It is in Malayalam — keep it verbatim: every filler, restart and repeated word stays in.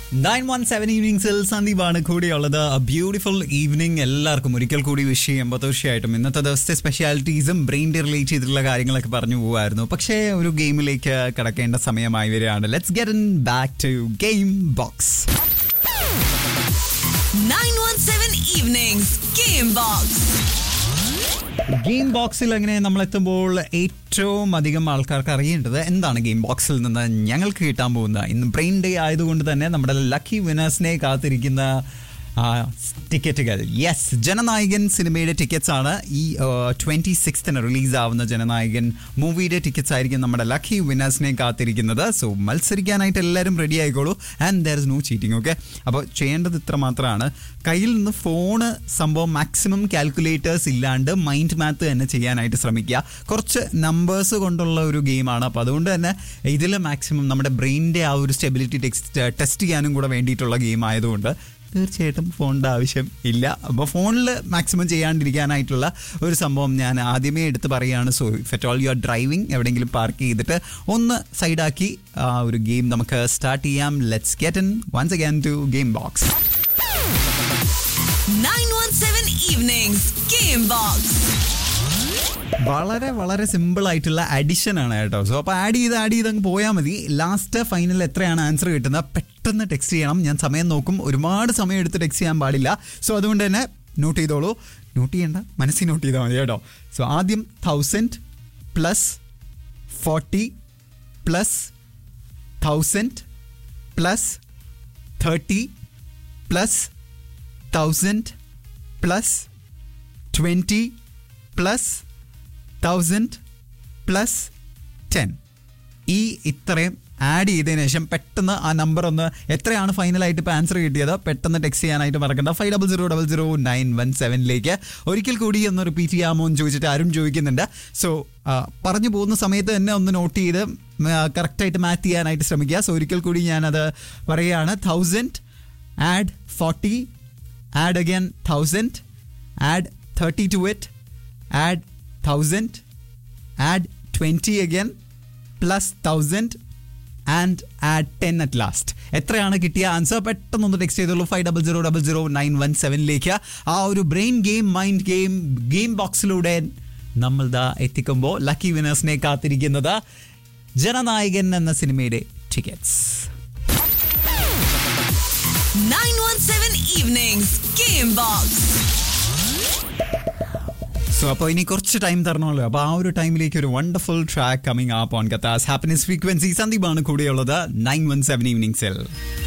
Nine one seven ഈവനിങ്സിൽ സന്ദീപാണ് കൂടിയുള്ളത്. Beautiful evening എല്ലാവർക്കും ഒരിക്കൽ കൂടി വിഷ് ചെയ്യുമ്പോൾ തീർച്ചയായിട്ടും ഇന്നത്തെ ദിവസത്തെ സ്പെഷ്യാലിറ്റീസും ബ്രെയിൻ റിലേറ്റ് ചെയ്തിട്ടുള്ള കാര്യങ്ങളൊക്കെ പറഞ്ഞു പോകുമായിരുന്നു. പക്ഷേ ഒരു ഗെയിമിലേക്ക് കടക്കേണ്ട സമയമായി വരികയാണ്. Let's get in back to game box. nine one seven Evenings Game Box. Game ബോക്സിൽ അങ്ങനെ നമ്മൾ എത്തുമ്പോൾ ഏറ്റവും അധികം ആൾക്കാർക്ക് അറിയേണ്ടത് എന്താണ് ഗെയിം ബോക്സിൽ നിന്ന് ഞങ്ങൾക്ക് കിട്ടാൻ പോകുന്ന ഇന്ന് ബ്രെയിൻ ഡേ ആയതുകൊണ്ട് തന്നെ നമ്മുടെ ലക്കി വിനേഴ്സിനെ കാത്തിരിക്കുന്ന ടിക്കറ്റുകൾ. യെസ്, ജനനായകൻ സിനിമയുടെ ടിക്കറ്റ്സ് ആണ്. ഈ ട്വൻറ്റി സിക്സ്തിന് റിലീസ് ആവുന്ന ജനനായകൻ മൂവിയുടെ ടിക്കറ്റ്സ് ആയിരിക്കും നമ്മുടെ ലക്കി വിനേഴ്സിനെ കാത്തിരിക്കുന്നത്. സോ മത്സരിക്കാനായിട്ട് എല്ലാവരും ready ആയിക്കോളൂ. And there is no cheating. Okay, അപ്പോൾ ചെയ്യേണ്ടത് ഇത്ര മാത്രമാണ്. കയ്യിൽ നിന്ന് ഫോണ് സംഭവം മാക്സിമം കാൽക്കുലേറ്റേഴ്സ് ഇല്ലാണ്ട് മൈൻഡ് മാത്ത് തന്നെ ചെയ്യാനായിട്ട് ശ്രമിക്കുക. കുറച്ച് നമ്പേഴ്സ് കൊണ്ടുള്ള ഒരു ഗെയിമാണ്. അപ്പോൾ അതുകൊണ്ട് തന്നെ ഇതിൽ മാക്സിമം നമ്മുടെ ബ്രെയിനിൻ്റെ ആ ഒരു സ്റ്റെബിലിറ്റി ടെക്സ്റ്റ് ടെസ്റ്റ് ചെയ്യാനും കൂടെ വേണ്ടിയിട്ടുള്ള ഗെയിം ആയതുകൊണ്ട് തീർച്ചയായിട്ടും ഫോണിൻ്റെ ആവശ്യം ഇല്ല. അപ്പോൾ ഫോണിൽ മാക്സിമം ചെയ്യാണ്ടിരിക്കാനായിട്ടുള്ള ഒരു സംഭവം ഞാൻ ആദ്യമേ എടുത്ത് പറയുകയാണ്. So if at all you are driving, എവിടെയെങ്കിലും പാർക്ക് ചെയ്തിട്ട് ഒന്ന് സൈഡാക്കി ആ ഒരു ഗെയിം നമുക്ക് സ്റ്റാർട്ട് ചെയ്യാം. Let's get in once again to game box. nine one seven Evenings Game Box. വളരെ വളരെ സിമ്പിൾ ആയിട്ടുള്ള അഡിഷൻ ആണ് കേട്ടോ. സോ അപ്പോൾ ആഡ് ചെയ്ത് ആഡ് ചെയ്ത് അങ്ങ് പോയാൽ മതി. ലാസ്റ്റ് ഫൈനൽ എത്രയാണ് ആൻസർ കിട്ടുന്നത് പെട്ടെന്ന് ടെക്സ്റ്റ് ചെയ്യണം. ഞാൻ സമയം നോക്കും, ഒരുപാട് സമയം എടുത്ത് ടെക്സ്റ്റ് ചെയ്യാൻ പാടില്ല. സോ അതുകൊണ്ട് തന്നെ നോട്ട് ചെയ്തോളൂ. നോട്ട് ചെയ്യേണ്ട, മനസ്സിൽ നോട്ട് ചെയ്താൽ മതി കേട്ടോ. സോ ആദ്യം thousand plus forty plus thousand plus thirty plus thousand plus twenty plus thousand plus ten. ഈ ഇത്രയും ആഡ് ചെയ്തതിന് ശേഷം പെട്ടെന്ന് ആ നമ്പർ ഒന്ന് എത്രയാണ് ഫൈനലായിട്ട് ഇപ്പോൾ ആൻസർ കിട്ടിയത് പെട്ടെന്ന് ടെക്സ്റ്റ് ചെയ്യാനായിട്ട് മറക്കണ്ട. Five double zero double zero nine one സെവനിലേക്ക് ഒരിക്കൽ കൂടി ഒന്ന് റിപ്പീറ്റ് ചെയ്യാമോ എന്ന് ചോദിച്ചിട്ട് അരുൺ ചോദിക്കുന്നുണ്ട്. സോ പറഞ്ഞു പോകുന്ന സമയത്ത് തന്നെ ഒന്ന് നോട്ട് ചെയ്ത് കറക്റ്റായിട്ട് മാച്ച് ചെയ്യാനായിട്ട് ശ്രമിക്കുക. സോ ഒരിക്കൽ കൂടി ഞാനത് പറയുകയാണ്. Thousand add forty, add again thousand, add thirty to it, add thousand, add twenty again, plus thousand and add ten at last. എത്രയാണ് കിട്ടിയ ആൻസർ പെട്ടെന്നൊന്ന് ടെക്സ്റ്റ് ചെയ്തോളൂ. Five double zero double zero nine one സെവനിലേക്ക്. ആ ഒരു brain game mind game game ബോക്സിലൂടെ നമ്മൾ ദാ എത്തിക്കുമ്പോൾ ലക്കി വിനേഴ്സിനെ കാത്തിരിക്കുന്നത് ജനനായകൻ എന്ന സിനിമയുടെ tickets. nine one seven Evenings Game Box. So അപ്പോൾ ഇനി കുറച്ച് ടൈം തരണമല്ലോ. അപ്പോൾ ആ ഒരു ടൈമിലേക്ക് ഒരു wonderful track coming app on കത്താസ് happiness frequency. സന്ദീപാണ് കൂടെയുള്ളത് നയൻ വൺ സെവൻ ഈവനിങ്സിൽ.